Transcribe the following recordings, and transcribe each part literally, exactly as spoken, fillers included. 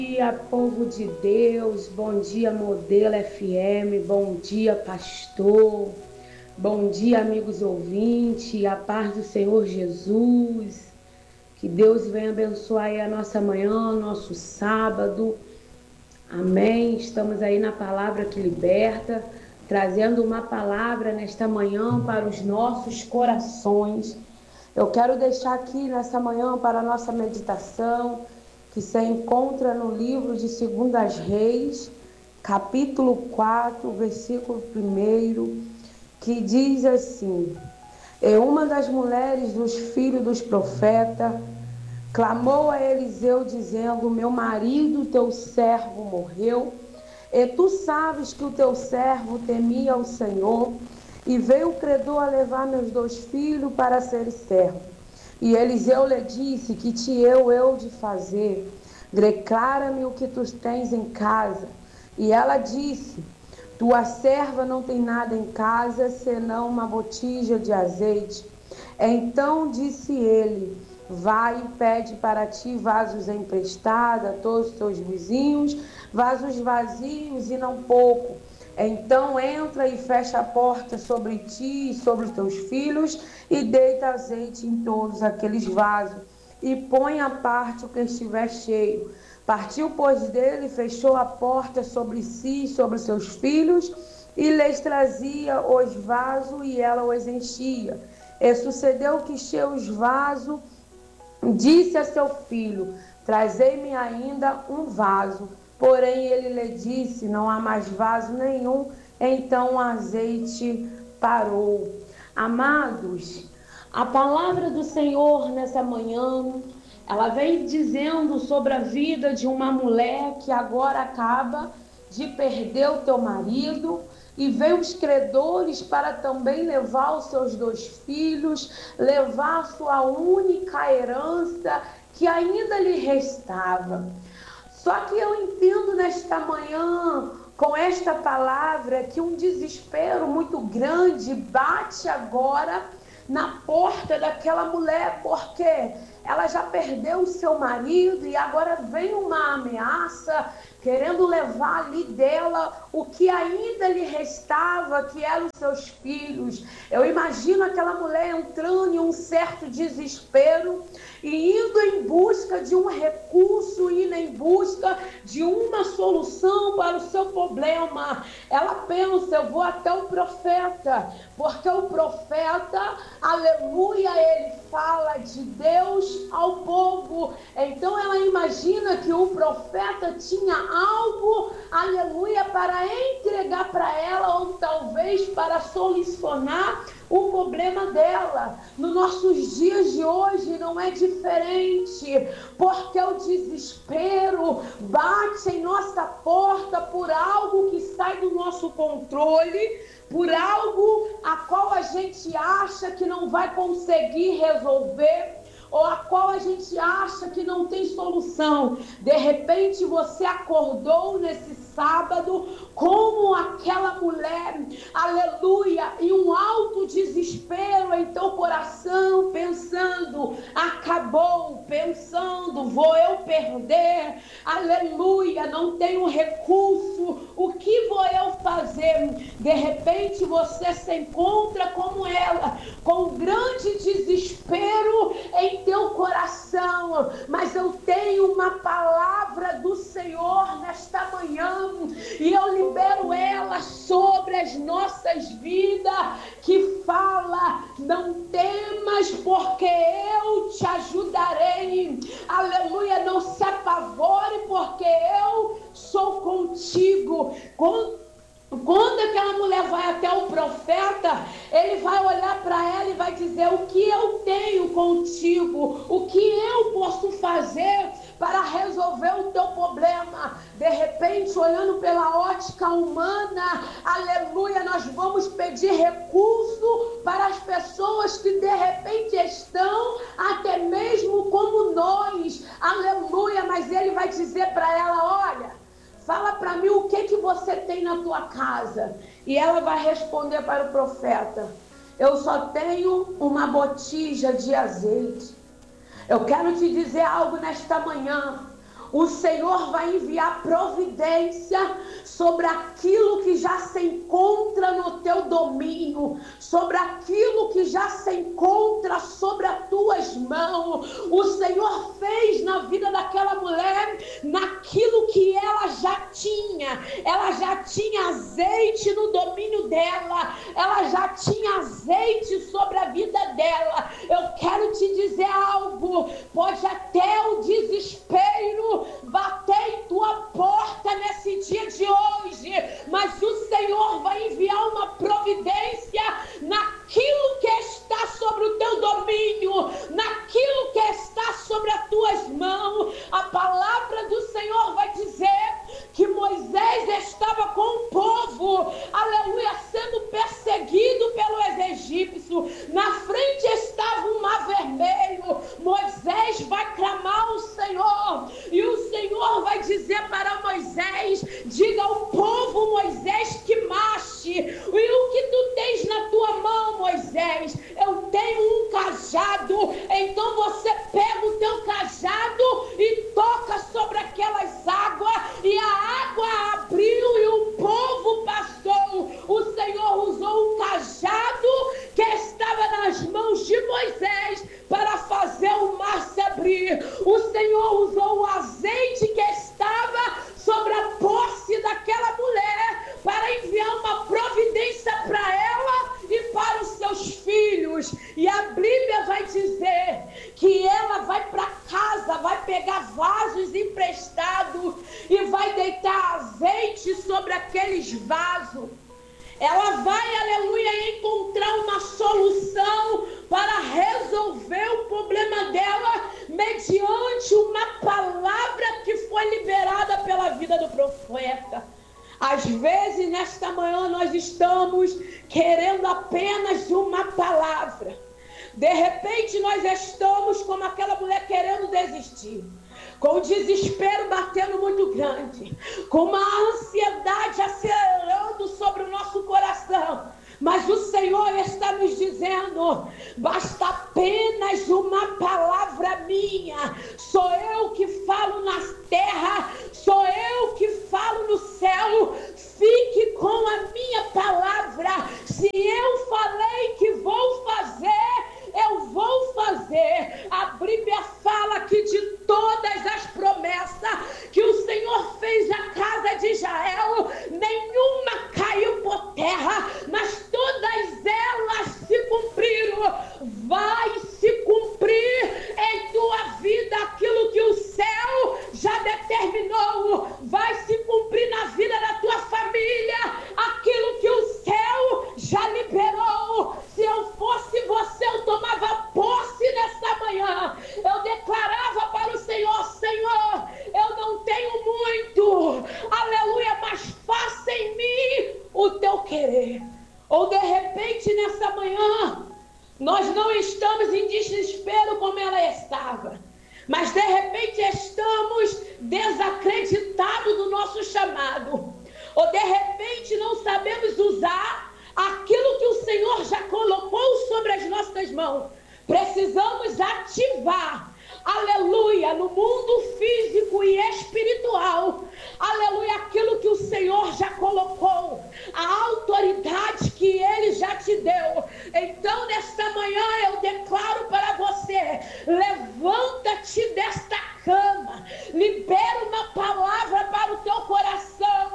dia, povo de Deus, bom dia, Modelo F M, bom dia, pastor, bom dia, amigos ouvintes, a paz do Senhor Jesus, que Deus venha abençoar aí a nossa manhã, nosso sábado, amém. Estamos aí na palavra que liberta, trazendo uma palavra nesta manhã para os nossos corações. Eu quero deixar aqui nessa manhã para a nossa meditação, que se encontra no livro de Segundas Reis, capítulo quatro, versículo um, que diz assim: E uma das mulheres dos filhos dos profetas clamou a Eliseu, dizendo: Meu marido, teu servo, morreu, e tu sabes que o teu servo temia o Senhor, e veio o credor a levar meus dois filhos para serem servos. E Eliseu lhe disse: Que te eu eu de fazer? Declara-me o que tu tens em casa. E ela disse: Tua serva não tem nada em casa, senão uma botija de azeite. Então disse ele: Vai e pede para ti vasos emprestados a todos os teus vizinhos, vasos vazios e não pouco. Então entra e fecha a porta sobre ti e sobre os teus filhos, e deita azeite em todos aqueles vasos, e põe à parte o que estiver cheio. Partiu, pois, dele, fechou a porta sobre si e sobre os seus filhos, e lhes trazia os vasos, e ela os enchia. E sucedeu que encheu os vasos, disse a seu filho: Trazei-me ainda um vaso. Porém ele lhe disse: Não há mais vaso nenhum. Então o azeite parou. Amados, a palavra do Senhor nessa manhã, ela vem dizendo sobre a vida de uma mulher que agora acaba de perder o teu marido, e vem os credores para também levar os seus dois filhos, levar a sua única herança que ainda lhe restava. Só que eu entendo nesta manhã, com esta palavra, que um desespero muito grande bate agora na porta daquela mulher, porque ela já perdeu o seu marido e agora vem uma ameaça querendo levar ali dela o que ainda lhe restava, que eram os seus filhos. Eu imagino aquela mulher entrando em um certo desespero e indo em busca de um recurso, indo em busca de uma solução para o seu problema. Ela pensa: eu vou até o profeta, porque o profeta, aleluia, ele fala de Deus ao povo. Então ela imagina que o profeta tinha algo, aleluia, para entregar para ela, ou talvez para solucionar o problema dela. Nos nossos dias de hoje não é diferente, porque o desespero bate em nossa porta por algo que sai do nosso controle, por algo a qual a gente acha que não vai conseguir resolver, ou a qual a gente acha que não tem solução. De repente você acordou nesse sábado como aquela mulher, aleluia, e um alto desespero em teu coração, pensando: acabou, pensando: vou eu perder, aleluia, não tenho recurso, o que vou eu fazer? De repente você se encontra como ela, com grande desespero em teu coração, mas eu tenho uma palavra do Senhor nesta manhã, e eu libero ela sobre as nossas vidas, que fala: não temas, porque eu te ajudarei, aleluia, não se apavore, porque eu sou contigo. Quando Quando aquela mulher vai até o profeta, ele vai olhar para ela e vai dizer: o que eu tenho contigo? O que eu posso fazer para resolver o teu problema? De repente, olhando pela ótica humana, aleluia, nós vamos pedir recurso para as pessoas que de repente estão até mesmo como nós, aleluia, mas ele vai dizer para ela: olha, fala para mim o que, que você tem na tua casa. E ela vai responder para o profeta: eu só tenho uma botija de azeite. Eu quero te dizer algo nesta manhã. O Senhor vai enviar providência sobre aquilo que já se encontra no teu domínio, sobre aquilo que já se encontra sobre as tuas mãos. O Senhor fez na vida daquela mulher, naquilo que ela já tinha. Ela já tinha azeite no domínio dela, ela já tinha azeite sobre a vida dela. Eu quero te dizer algo, pode até o desespero bater em tua porta nesse dia de hoje, mas o Senhor vai enviar uma providência naquilo que está sobre o teu domínio, naquilo que está sobre as tuas mãos. A palavra do Senhor vai dizer que Moisés estava com o povo, aleluia, sendo perseguido pelos egípcios. Na frente estava um mar vermelho. Moisés vai clamar ao Senhor, e o Senhor vai dizer para Moisés: diga ao povo, Moisés, que marche. E o que tu tens na tua mão, Moisés? Eu tenho um cajado. Então você pega o teu cajado e toca sobre aquelas águas, e a água abriu e o povo passou. O Senhor usou o cajado que estava nas mãos de Moisés para fazer o mar se abrir. O Senhor usou o azeite que estava sobre a posse daquela mulher para enviar uma providência para ela e para os seus filhos. E a Bíblia vai dizer que ela vai para casa, vai pegar vasos emprestados e vai deitar azeite sobre aqueles vasos. Ela vai, aleluia, encontrar uma solução para resolver o problema dela mediante uma palavra que foi liberada pela vida do profeta. Às vezes, nesta manhã, nós estamos querendo apenas uma palavra. De repente, nós estamos como aquela mulher querendo desistir, com o desespero batendo muito grande, com uma ansiedade acelerando sobre o nosso coração. Mas o Senhor está nos dizendo: basta apenas uma palavra minha. Sou eu que falo na terra, sou eu que falo no céu. Fique com a minha palavra. Se eu falei que vou fazer, eu vou fazer. A Bíblia fala que de todas as promessas que o Senhor fez à casa de Israel, nenhuma caiu por terra, mas todas elas se cumpriram. Vai se cumprir em tua vida aquilo que o céu já determinou. Vai se cumprir na vida da tua família aquilo que o céu já liberou. Se eu fosse você, eu tomava posse nessa manhã. Eu declarava para o Senhor: Senhor, eu não tenho muito, aleluia, mas faça em mim o teu querer. Ou de repente nessa manhã, nós não estamos em desespero como ela estava, mas de repente estamos desacreditados do nosso chamado. Ou de repente não sabemos usar aquilo que o Senhor já colocou sobre as nossas mãos. Precisamos ativar, aleluia, no mundo físico e espiritual, aleluia, aquilo que o Senhor já colocou, a autoridade que Ele já te deu. Então nesta manhã eu declaro para você: levanta-te desta cama, libera uma palavra para o teu coração,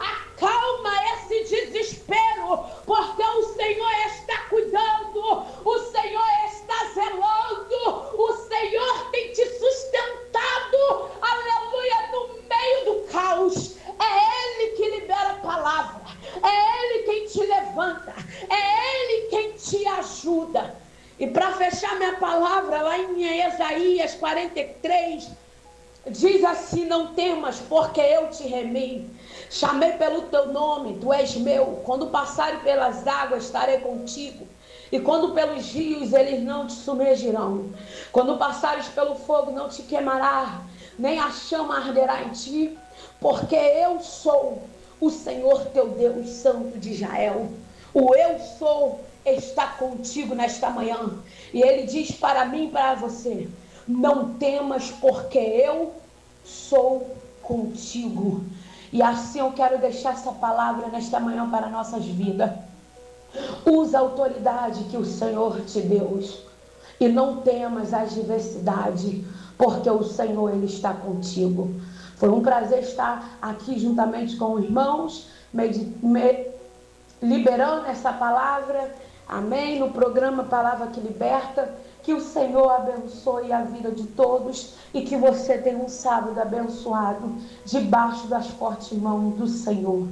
acalma esse desespero, porque o Senhor está cuidando, o Senhor está zelando, o Senhor tem te sustentado, aleluia, no meio do caos. É Ele que libera a palavra, é Ele quem te levanta, é Ele quem te ajuda. E para fechar minha palavra, lá em Isaías quarenta e três, diz assim: não temas, porque eu te remi, chamei pelo teu nome, tu és meu. Quando passares pelas águas, estarei contigo, e quando pelos rios, eles não te submergirão. Quando passares pelo fogo, não te queimará, nem a chama arderá em ti, porque eu sou o Senhor teu Deus, Santo de Israel. O eu sou está contigo nesta manhã. E Ele diz para mim e para você: não temas, porque eu sou contigo. E assim eu quero deixar essa palavra nesta manhã para nossas vidas. Usa a autoridade que o Senhor te deu e não temas a adversidade, porque o Senhor, Ele está contigo. Foi um prazer estar aqui juntamente com os irmãos, me, me, liberando essa palavra, amém, no programa Palavra que Liberta. Que o Senhor abençoe a vida de todos e que você tenha um sábado abençoado debaixo das fortes mãos do Senhor.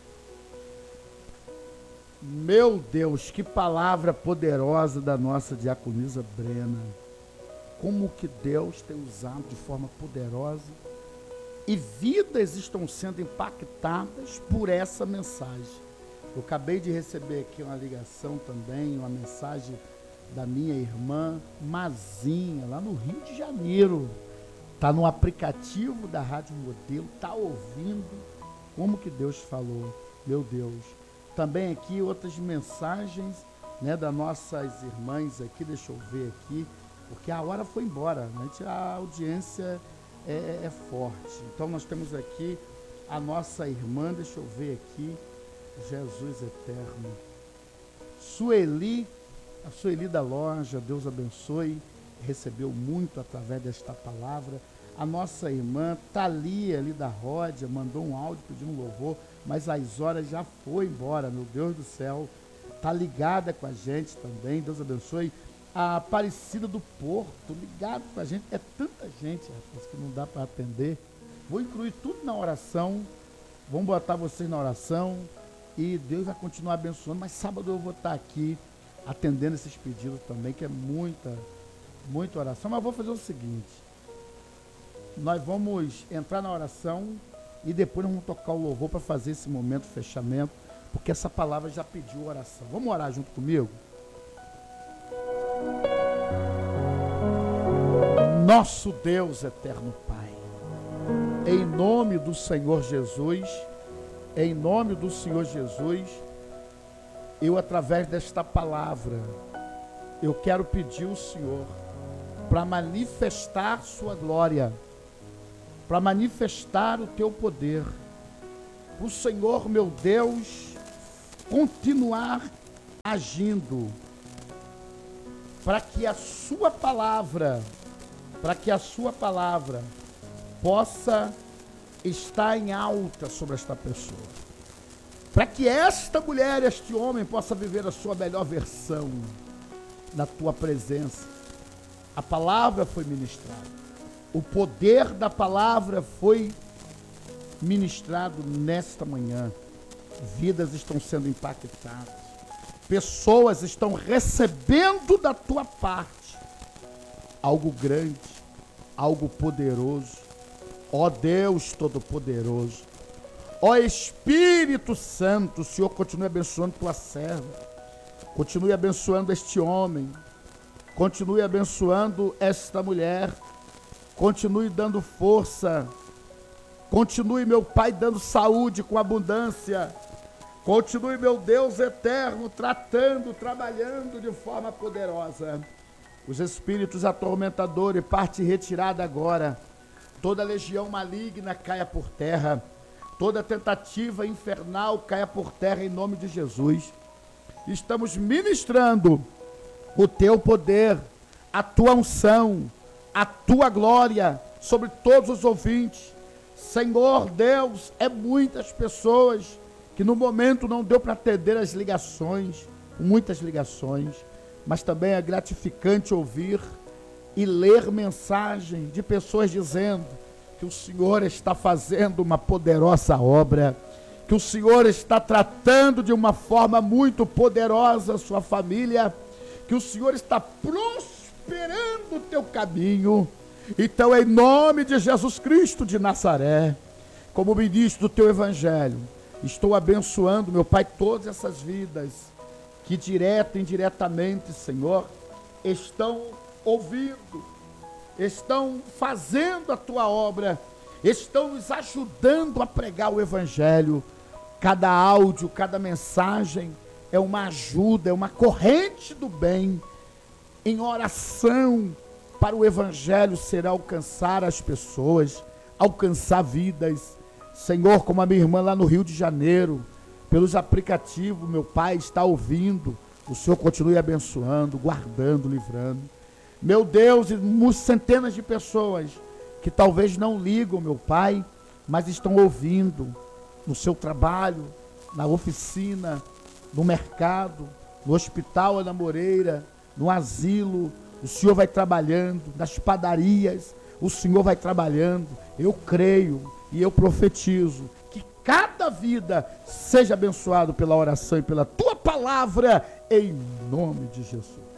Meu Deus, que palavra poderosa da nossa diaconisa Brena. Como que Deus tem usado de forma poderosa e vidas estão sendo impactadas por essa mensagem. Eu acabei de receber aqui uma ligação também, uma mensagem da minha irmã Mazinha, lá no Rio de Janeiro. Está no aplicativo da Rádio Modelo, está ouvindo como que Deus falou. Meu Deus. Também aqui outras mensagens, né, das nossas irmãs aqui, deixa eu ver aqui, porque a hora foi embora, né? A audiência é, é forte. Então nós temos aqui a nossa irmã, deixa eu ver aqui, Jesus eterno. Sueli, a Sueli da loja, Deus abençoe, recebeu muito através desta palavra. A nossa irmã Thalia ali da Ródia mandou um áudio pedindo um louvor, mas as horas já foi embora, meu Deus do céu. Está ligada com a gente também, Deus abençoe. A Aparecida do Porto, ligado com a gente. É tanta gente, rapaz, que não dá para atender. Vou incluir tudo na oração, vamos botar vocês na oração e Deus vai continuar abençoando, mas sábado eu vou estar aqui atendendo esses pedidos também, que é muita, muita oração. Mas vou fazer o seguinte, nós vamos entrar na oração e depois nós vamos tocar o louvor para fazer esse momento de fechamento, porque essa palavra já pediu oração. Vamos orar junto comigo? Nosso Deus eterno Pai, em nome do Senhor Jesus, em nome do Senhor Jesus, eu através desta palavra, eu quero pedir ao Senhor para manifestar sua glória, para manifestar o teu poder, o Senhor, meu Deus, continuar agindo, para que a sua palavra, para que a sua palavra possa estar em alta sobre esta pessoa, para que esta mulher, este homem possa viver a sua melhor versão na tua presença. A palavra foi ministrada. O poder da palavra foi ministrado nesta manhã. Vidas estão sendo impactadas. Pessoas estão recebendo da tua parte algo grande, algo poderoso. Ó Deus Todo-Poderoso, ó Espírito Santo, o Senhor continue abençoando tua serva. Continue abençoando este homem. Continue abençoando esta mulher. Continue dando força. Continue, meu Pai, dando saúde com abundância. Continue, meu Deus eterno, tratando, trabalhando de forma poderosa. Os espíritos atormentadores, parte retirada agora. Toda legião maligna caia por terra. Toda tentativa infernal caia por terra em nome de Jesus. Estamos ministrando o teu poder, a tua unção, a tua glória sobre todos os ouvintes. Senhor Deus, é muitas pessoas que no momento não deu para atender as ligações, muitas ligações, mas também é gratificante ouvir e ler mensagem de pessoas dizendo que o Senhor está fazendo uma poderosa obra, que o Senhor está tratando de uma forma muito poderosa a sua família, que o Senhor está prosperando o teu caminho. Então, em nome de Jesus Cristo de Nazaré, como ministro do teu evangelho, estou abençoando, meu Pai, todas essas vidas que direto e indiretamente, Senhor, estão ouvindo, estão fazendo a tua obra, estão nos ajudando a pregar o evangelho. Cada áudio, cada mensagem é uma ajuda, é uma corrente do bem, em oração para o evangelho ser alcançar as pessoas, alcançar vidas. Senhor, como a minha irmã lá no Rio de Janeiro, pelos aplicativos, meu Pai, está ouvindo. O Senhor continue abençoando, guardando, livrando. Meu Deus, e centenas de pessoas que talvez não ligam, meu Pai, mas estão ouvindo no seu trabalho, na oficina, no mercado, no hospital na Moreira, no asilo. O Senhor vai trabalhando, nas padarias, o Senhor vai trabalhando. Eu creio e eu profetizo que cada vida seja abençoado pela oração e pela tua palavra, em nome de Jesus.